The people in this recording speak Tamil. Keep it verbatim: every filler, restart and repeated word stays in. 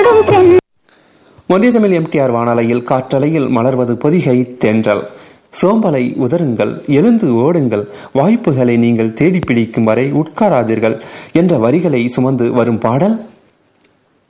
ஒன்றிய தமிழ் எம்டிஆர் வானலையில் காற்றலையில் மலர்வது பொதிகை தென்றல். சோம்பலை உதருங்கள், எழுந்து ஓடுங்கள், வாய்ப்புகளை நீங்கள் தேடி பிடிக்கும் வரை உட்காராதீர்கள் என்ற வரிகளை சுமந்து வரும் பாடல்